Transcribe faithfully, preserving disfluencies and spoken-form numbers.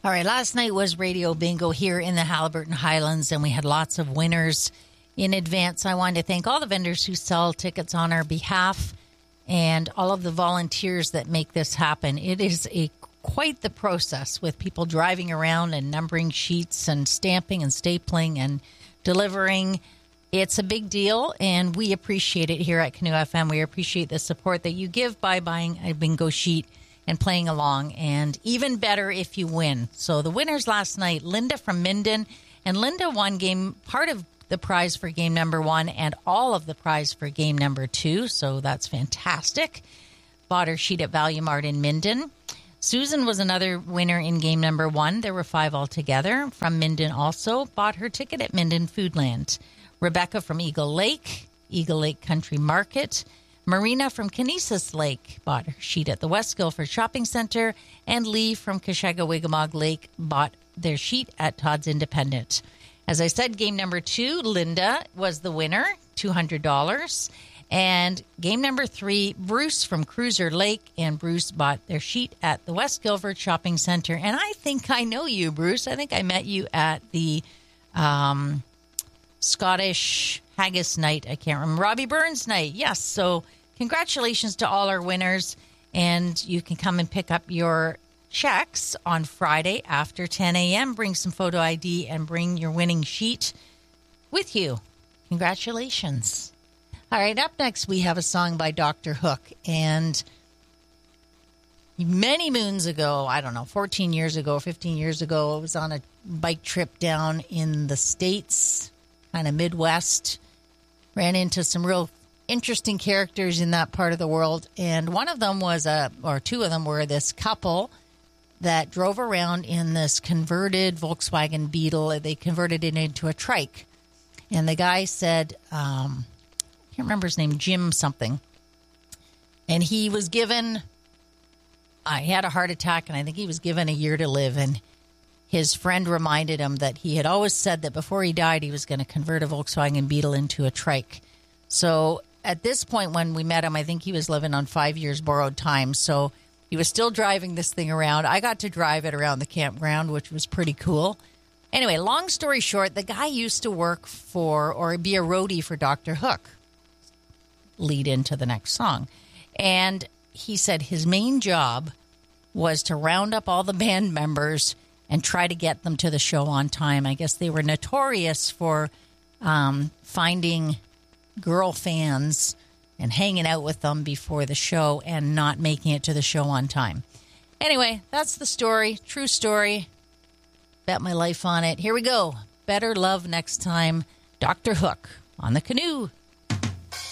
All right, last night was Radio Bingo here in the Haliburton Highlands, and we had lots of winners in advance. I wanted to thank all the vendors who sell tickets on our behalf and all of the volunteers that make this happen. It is a quite the process with people driving around and numbering sheets and stamping and stapling and delivering. It's a big deal, and we appreciate it here at Canoe F M. We appreciate the support that you give by buying a bingo sheet and playing along, and even better if you win. So the winners last night, Linda from Minden, and Linda won game part of the prize for game number one and all of the prize for game number two, so that's fantastic. Bought her sheet at Value Mart in Minden. Susan was another winner in game number one. There were five altogether. From Minden also, bought her ticket at Minden Foodland. Rebecca from Eagle Lake, Eagle Lake Country Market. Marina from Canisius Lake bought her sheet at the West Guilford Shopping Centre, and Lee from Kashaga-Wigamog Lake bought their sheet at Todd's Independent. As I said, game number two, Linda was the winner, two hundred dollars. And game number three, Bruce from Cruiser Lake, and Bruce bought their sheet at the West Guilford Shopping Centre. And I think I know you, Bruce. I think I met you at the um, Scottish Haggis night. I can't remember. Robbie Burns night. Yes. So congratulations to all our winners. And you can come and pick up your checks on Friday after ten a.m. Bring some photo I D and bring your winning sheet with you. Congratulations. All right. Up next, we have a song by Doctor Hook. And many moons ago, I don't know, fourteen years ago, fifteen years ago, I was on a bike trip down in the States, kind of Midwest. Ran into some real interesting characters in that part of the world. And one of them was, a, or two of them were this couple that drove around in this converted Volkswagen Beetle. They converted it into a trike. And the guy said, um, I can't remember his name, Jim something. And he was given, uh, he had a heart attack, and I think he was given a year to live. And his friend reminded him that he had always said that before he died, he was going to convert a Volkswagen Beetle into a trike. So at this point when we met him, I think he was living on five years borrowed time. So he was still driving this thing around. I got to drive it around the campground, which was pretty cool. Anyway, long story short, the guy used to work for, or be a roadie for Doctor Hook. Lead into the next song. And he said his main job was to round up all the band members and try to get them to the show on time. I guess they were notorious for um, finding girl fans and hanging out with them before the show and not making it to the show on time. Anyway, that's the story. True story. Bet my life on it. Here we go. Better Love Next Time. Doctor Hook on the Canoe.